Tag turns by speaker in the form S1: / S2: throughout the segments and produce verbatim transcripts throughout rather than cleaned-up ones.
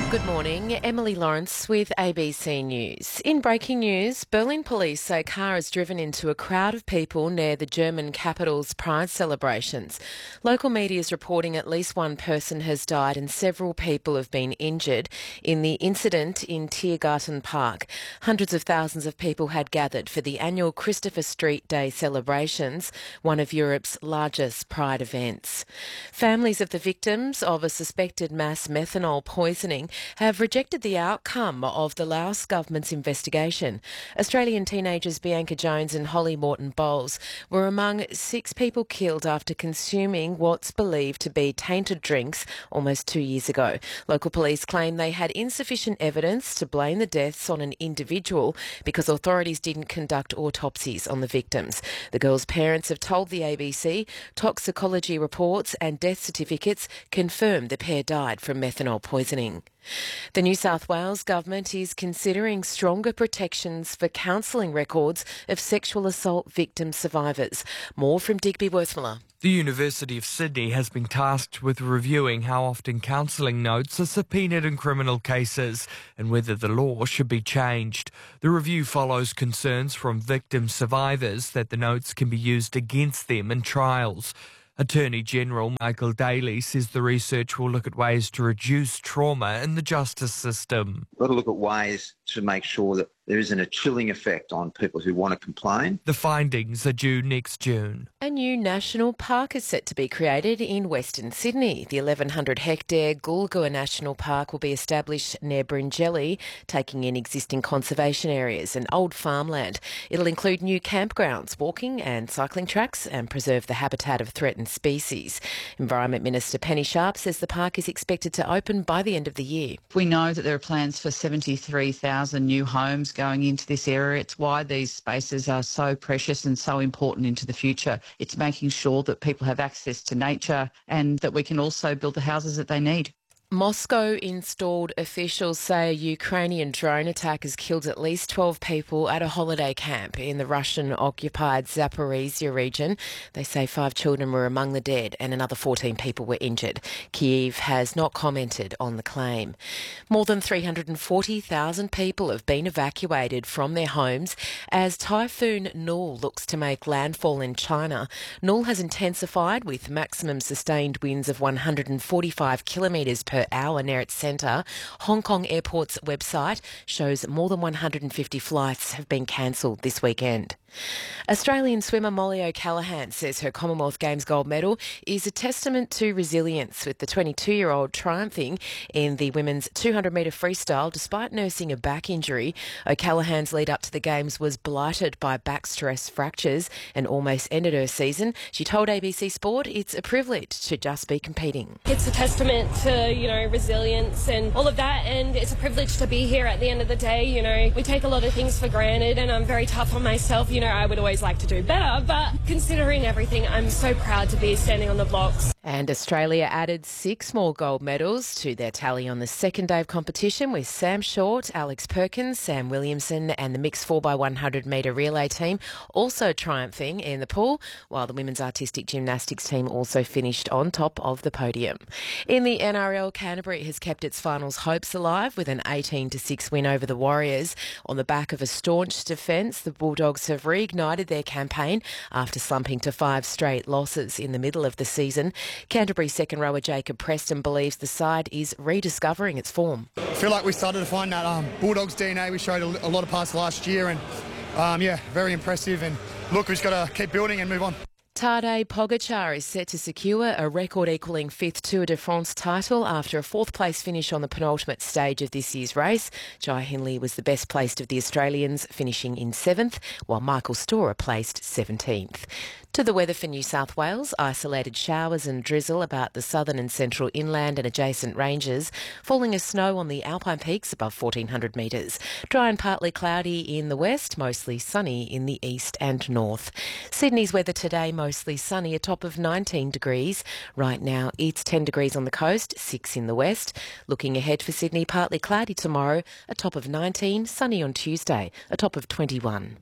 S1: Good morning, Emily Lawrence with A B C News. In breaking news, Berlin police say a car has driven into a crowd of people near the German capital's Pride celebrations. Local media is reporting at least one person has died and several people have been injured in the incident in Tiergarten Park. Hundreds of thousands of people had gathered for the annual Christopher Street Day celebrations, one of Europe's largest Pride events. Families of the victims of a suspected mass methanol poisoning have rejected the outcome of the Laos government's investigation. Australian teenagers Bianca Jones and Holly Morton Bowles were among six people killed after consuming what's believed to be tainted drinks almost two years ago. Local police claim they had insufficient evidence to blame the deaths on an individual because authorities didn't conduct autopsies on the victims. The girls' parents have told the A B C toxicology reports and death certificates confirm the pair died from methanol poisoning. The New South Wales government is considering stronger protections for counselling records of sexual assault victim survivors. More from Digby Worthmiller.
S2: The University of Sydney has been tasked with reviewing how often counselling notes are subpoenaed in criminal cases and whether the law should be changed. The review follows concerns from victim survivors that the notes can be used against them in trials. Attorney General Michael Daly says the research will look at ways to reduce trauma in the justice system.
S3: We've got to look at ways to make sure that there isn't a chilling effect on people who want to complain.
S2: The findings are due next June.
S1: A new national park is set to be created in Western Sydney. The eleven hundred hectare Goolgowa National Park will be established near Bringelly, taking in existing conservation areas and old farmland. It'll include new campgrounds, walking and cycling tracks, and preserve the habitat of threatened species. Environment Minister Penny Sharp says the park is expected to open by the end of the year.
S4: We know that there are plans for seventy-three thousand new homes going into this area. It's why these spaces are so precious and so important into the future. It's making sure that people have access to nature and that we can also build the houses that they need.
S1: Moscow-installed officials say a Ukrainian drone attack has killed at least twelve people at a holiday camp in the Russian-occupied Zaporizhia region. They say five children were among the dead and another fourteen people were injured. Kyiv has not commented on the claim. More than three hundred forty thousand people have been evacuated from their homes as Typhoon Nool looks to make landfall in China. Nool has intensified with maximum sustained winds of one hundred forty-five kilometres per hour near its centre. Hong Kong Airport's website shows more than one hundred fifty flights have been cancelled this weekend. Australian swimmer Molly O'Callaghan says her Commonwealth Games gold medal is a testament to resilience, with the twenty-two-year-old triumphing in the women's two hundred metre freestyle despite nursing a back injury. O'Callaghan's lead up to the Games was blighted by back stress fractures and almost ended her season. She told A B C Sport it's a privilege to just be competing.
S5: It's a testament to, you know, resilience and all of that, and it's a privilege to be here at the end of the day. You know, we take a lot of things for granted and I'm very tough on myself. You know, I would always like to do better, but considering everything, I'm so proud to be standing on the blocks.
S1: And Australia added six more gold medals to their tally on the second day of competition, with Sam Short, Alex Perkins, Sam Williamson and the mixed four by one hundred metre relay team also triumphing in the pool, while the women's artistic gymnastics team also finished on top of the podium. In the N R L, Canterbury has kept its finals hopes alive with an eighteen to six win over the Warriors. On the back of a staunch defence, the Bulldogs have reignited their campaign after slumping to five straight losses in the middle of the season. Canterbury second rower Jacob Preston believes the side is rediscovering its form.
S6: I feel like we started to find that um, Bulldogs D N A we showed a, a lot of parts last year, and um, yeah, very impressive. And look, we've just got to keep building and move on.
S1: Tadej Pogacar is set to secure a record-equalling fifth Tour de France title after a fourth-place finish on the penultimate stage of this year's race. Jai Hindley was the best-placed of the Australians, finishing in seventh, while Michael Storer placed seventeenth. To the weather for New South Wales, isolated showers and drizzle about the southern and central inland and adjacent ranges, falling as snow on the Alpine peaks above fourteen hundred metres. Dry and partly cloudy in the west, mostly sunny in the east and north. Sydney's weather today, mostly sunny, a top of nineteen degrees. Right now it's ten degrees on the coast, six in the west. Looking ahead for Sydney, partly cloudy tomorrow, a top of nineteen, sunny on Tuesday, a top of twenty-one.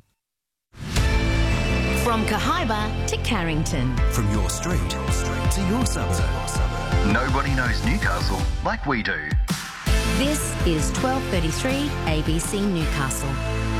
S7: From Cahaiba to Carrington.
S8: From your street to your suburb. Nobody knows Newcastle like we do.
S7: This is twelve thirty-three A B C Newcastle.